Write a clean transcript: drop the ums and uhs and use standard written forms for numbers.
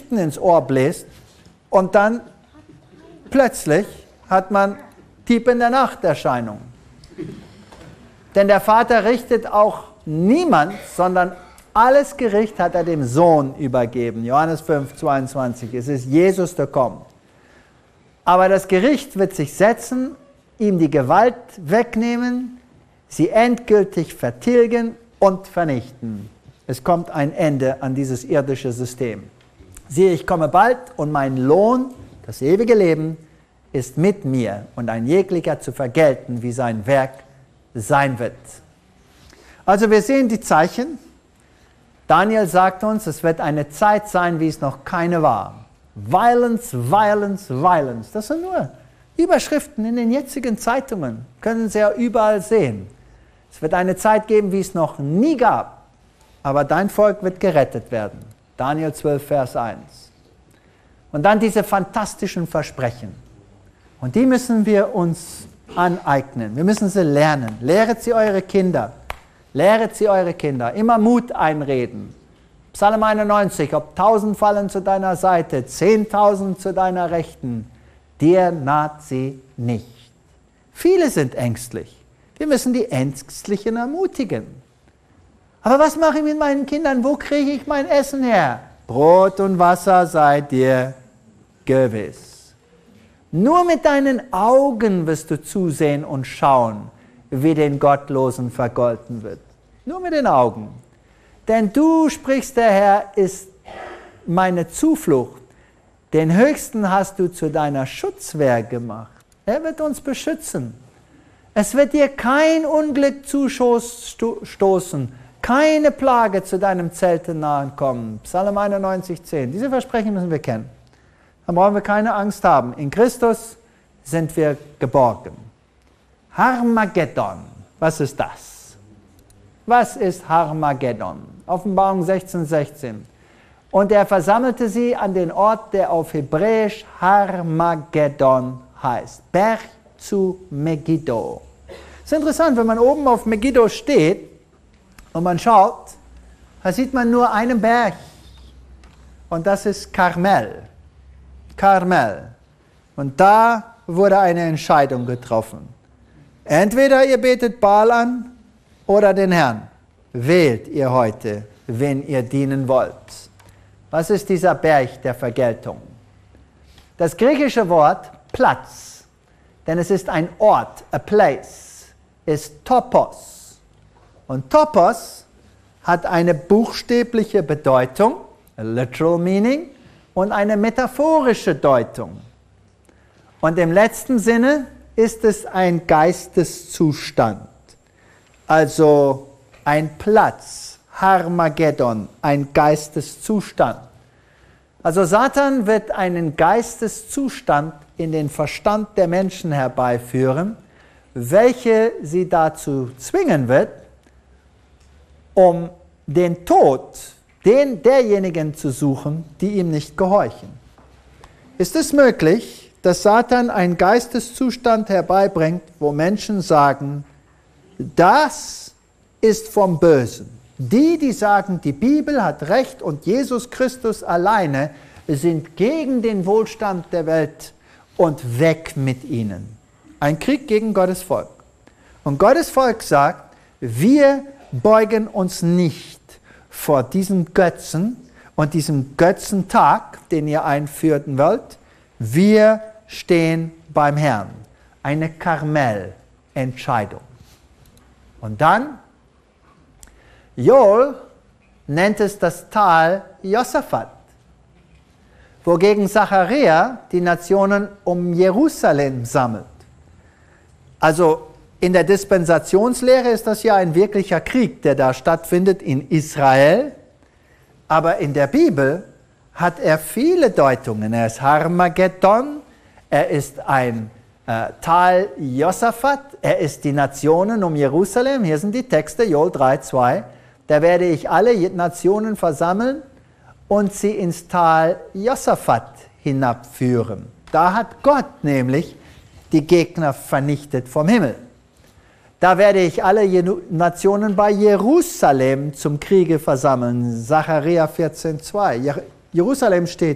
Geschichten ins Ohr bläst und dann plötzlich hat man Dieb in der Nacht Erscheinungen. Denn der Vater richtet auch niemand, sondern alles Gericht hat er dem Sohn übergeben. Johannes 5, 22. Es ist Jesus, der kommt. Aber das Gericht wird sich setzen, ihm die Gewalt wegnehmen, sie endgültig vertilgen und vernichten. Es kommt ein Ende an dieses irdische System. Siehe, ich komme bald und mein Lohn, das ewige Leben, ist mit mir und ein jeglicher zu vergelten, wie sein Werk sein wird. Also wir sehen die Zeichen. Daniel sagt uns, es wird eine Zeit sein, wie es noch keine war. Violence, Violence, Violence. Das sind nur Überschriften in den jetzigen Zeitungen. Können Sie ja überall sehen. Es wird eine Zeit geben, wie es noch nie gab. Aber dein Volk wird gerettet werden. Daniel 12, Vers 1. Und dann diese fantastischen Versprechen. Und die müssen wir uns aneignen. Wir müssen sie lernen. Lehret sie eure Kinder. Lehret sie eure Kinder. Immer Mut einreden. Psalm 91, ob 1000 fallen zu deiner Seite, 10.000 zu deiner Rechten, dir naht sie nicht. Viele sind ängstlich. Wir müssen die Ängstlichen ermutigen. Aber was mache ich mit meinen Kindern? Wo kriege ich mein Essen her? Brot und Wasser sei dir gewiss. Nur mit deinen Augen wirst du zusehen und schauen, wie den Gottlosen vergolten wird. Nur mit den Augen. Denn du, sprichst der Herr, ist meine Zuflucht. Den Höchsten hast du zu deiner Schutzwehr gemacht. Er wird uns beschützen. Es wird dir kein Unglück zustoßen, keine Plage zu deinem Zelte nahe kommen. Psalm 91, 10. Diese Versprechen müssen wir kennen. Dann brauchen wir keine Angst haben. In Christus sind wir geborgen. Harmageddon. Was ist das? Was ist Harmageddon? Offenbarung 16, 16. Und er versammelte sie an den Ort, der auf Hebräisch Harmageddon heißt. Berg zu Megiddo. Es ist interessant, wenn man oben auf Megiddo steht und man schaut, da sieht man nur einen Berg. Und das ist Karmel. Karmel. Und da wurde eine Entscheidung getroffen. Entweder ihr betet Baal an oder den Herrn. Wählt ihr heute, wen ihr dienen wollt. Was ist dieser Berg der Vergeltung? Das griechische Wort Platz, denn es ist ein Ort, a place, ist Topos. Und Topos hat eine buchstäbliche Bedeutung, a literal meaning, und eine metaphorische Deutung. Und im letzten Sinne ist es ein Geisteszustand, also ein Platz, Harmageddon, ein Geisteszustand. Also Satan wird einen Geisteszustand in den Verstand der Menschen herbeiführen, welche sie dazu zwingen wird, um den Tod derjenigen zu suchen, die ihm nicht gehorchen. Ist es möglich, dass Satan einen Geisteszustand herbeibringt, wo Menschen sagen, das ist vom Bösen. Die sagen, die Bibel hat Recht und Jesus Christus alleine, sind gegen den Wohlstand der Welt und weg mit ihnen. Ein Krieg gegen Gottes Volk. Und Gottes Volk sagt, wir beugen uns nicht vor diesem Götzen und diesem Götzentag, den ihr einführen wollt. Wir stehen beim Herrn. Eine Karmel-Entscheidung. Und dann, Joel nennt es das Tal Josaphat, wogegen Zacharia die Nationen um Jerusalem sammelt. Also in der Dispensationslehre ist das ja ein wirklicher Krieg, der da stattfindet in Israel, aber in der Bibel hat er viele Deutungen. Er ist Harmageddon, er ist ein Tal Josaphat, er ist die Nationen um Jerusalem. Hier sind die Texte, Joel 3,2. Da werde ich alle Nationen versammeln und sie ins Tal Josaphat hinabführen. Da hat Gott nämlich die Gegner vernichtet vom Himmel. Da werde ich alle Nationen bei Jerusalem zum Kriege versammeln. Sacharja 14,2. Jerusalem steht